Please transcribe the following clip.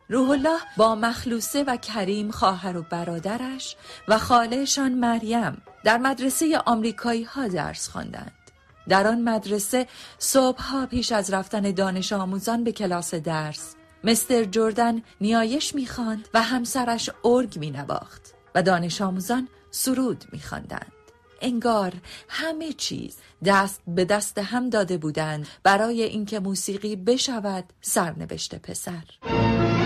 روح الله با مخلوصه و کریم خواهر و برادرش و خاله‌شان مریم در مدرسه آمریکایی ها درس خواندند. در آن مدرسه صبحها پیش از رفتن دانش آموزان به کلاس درس مستر جردن نیایش می‌خواند و همسرش ارگ می‌نواخت و دانش آموزان سرود می‌خواندند. انگار همه چیز دست به دست هم داده بودند برای اینکه موسیقی بشود سرنوشت پسر.